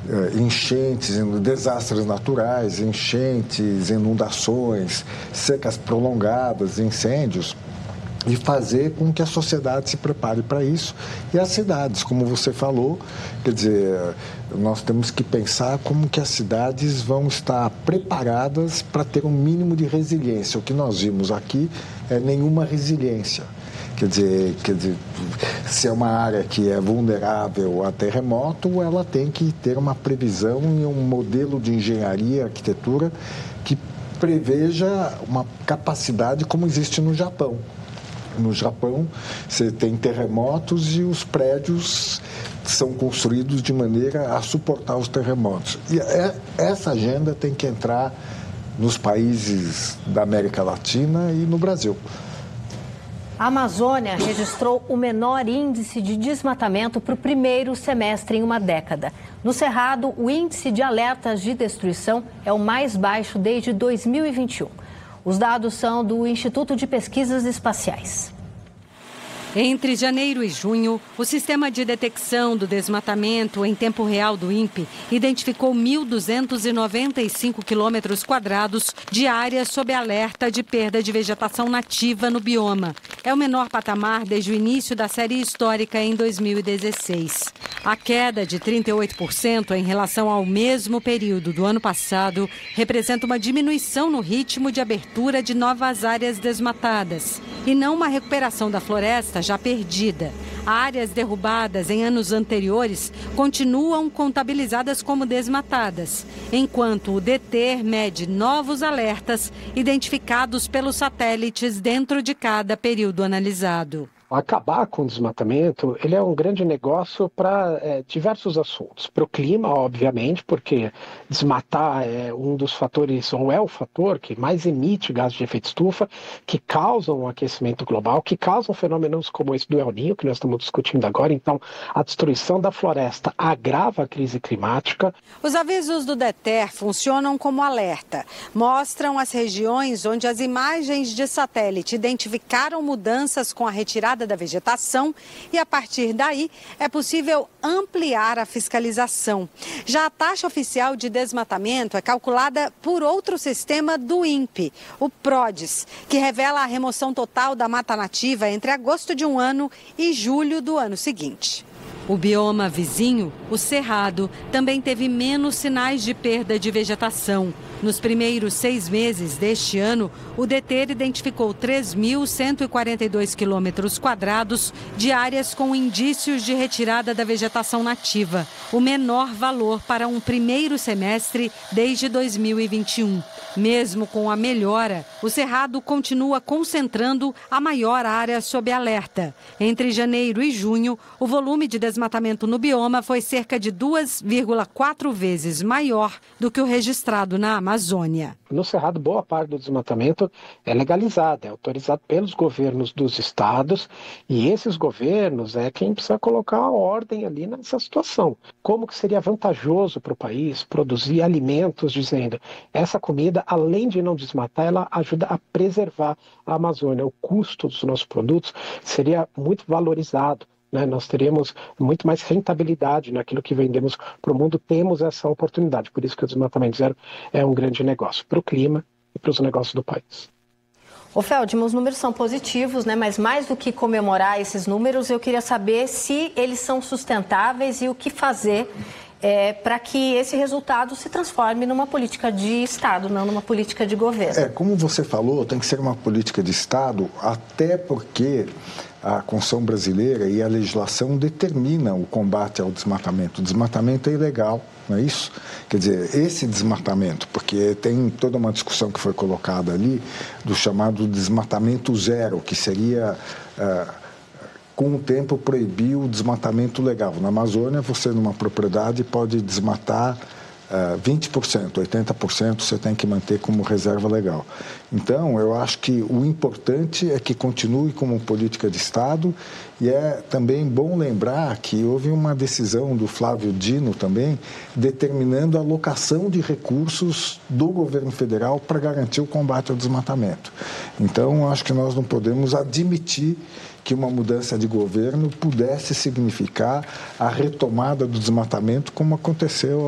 enchentes, desastres naturais, enchentes, inundações, secas prolongadas, incêndios, e fazer com que a sociedade se prepare para isso. E as cidades, como você falou, quer dizer, nós temos que pensar como que as cidades vão estar preparadas para ter um mínimo de resiliência. O que nós vimos aqui é nenhuma resiliência. Quer dizer, se é uma área que é vulnerável a terremoto, ela tem que ter uma previsão e um modelo de engenharia e arquitetura que preveja uma capacidade como existe no Japão. No Japão, você tem terremotos e os prédios são construídos de maneira a suportar os terremotos. E essa agenda tem que entrar nos países da América Latina e no Brasil. A Amazônia registrou o menor índice de desmatamento para o primeiro semestre em uma década. No Cerrado, o índice de alertas de destruição é o mais baixo desde 2021. Os dados são do Instituto de Pesquisas Espaciais. Entre janeiro e junho, o Sistema de Detecção do Desmatamento em Tempo Real do INPE identificou 1.295 quilômetros quadrados de área sob alerta de perda de vegetação nativa no bioma. É o menor patamar desde o início da série histórica em 2016. A queda de 38% em relação ao mesmo período do ano passado representa uma diminuição no ritmo de abertura de novas áreas desmatadas e não uma recuperação da floresta já perdida. Áreas derrubadas em anos anteriores continuam contabilizadas como desmatadas, enquanto o DETER mede novos alertas identificados pelos satélites dentro de cada período analisado. Acabar com o desmatamento, ele é um grande negócio para diversos assuntos. Para o clima, obviamente, porque desmatar é um dos fatores, ou é o fator que mais emite gases de efeito estufa, que causam o aquecimento global, que causam fenômenos como esse do El Niño, que nós estamos discutindo agora. Então, a destruição da floresta agrava a crise climática. Os avisos do DETER funcionam como alerta. Mostram as regiões onde as imagens de satélite identificaram mudanças com a retirada da vegetação e, a partir daí, é possível ampliar a fiscalização. Já a taxa oficial de desmatamento é calculada por outro sistema do INPE, o PRODES, que revela a remoção total da mata nativa entre agosto de um ano e julho do ano seguinte. O bioma vizinho, o Cerrado, também teve menos sinais de perda de vegetação. Nos primeiros 6 meses deste ano, o DETER identificou 3.142 quilômetros quadrados de áreas com indícios de retirada da vegetação nativa, o menor valor para um primeiro semestre desde 2021. Mesmo com a melhora, o Cerrado continua concentrando a maior área sob alerta. Entre janeiro e junho, o volume de desmatamento no bioma foi cerca de 2,4 vezes maior do que o registrado na Amazônia. No Cerrado, boa parte do desmatamento é legalizado, é autorizado pelos governos dos estados, e esses governos é quem precisa colocar a ordem ali nessa situação. Como que seria vantajoso para o país produzir alimentos, dizendo essa comida, além de não desmatar, ela ajuda a preservar a Amazônia. O custo dos nossos produtos seria muito valorizado. Nós teríamos muito mais rentabilidade naquilo que vendemos para o mundo, temos essa oportunidade. Por isso que o desmatamento zero é um grande negócio para o clima e para os negócios do país. Ô Feldman, os números são positivos, né? Mas mais do que comemorar esses números, eu queria saber se eles são sustentáveis e o que fazer para que esse resultado se transforme numa política de Estado, não numa política de governo. Como você falou, tem que ser uma política de Estado, até porque a Constituição brasileira e a legislação determinam o combate ao desmatamento. O desmatamento é ilegal, não é isso? Quer dizer, esse desmatamento, porque tem toda uma discussão que foi colocada ali do chamado desmatamento zero, que seria... com o tempo, proibir o desmatamento legal. Na Amazônia, você, numa propriedade, pode desmatar 20%, 80% você tem que manter como reserva legal. Então, eu acho que o importante é que continue como política de Estado, e é também bom lembrar que houve uma decisão do Flávio Dino também, determinando a alocação de recursos do governo federal para garantir o combate ao desmatamento. Então, acho que nós não podemos admitir que uma mudança de governo pudesse significar a retomada do desmatamento, como aconteceu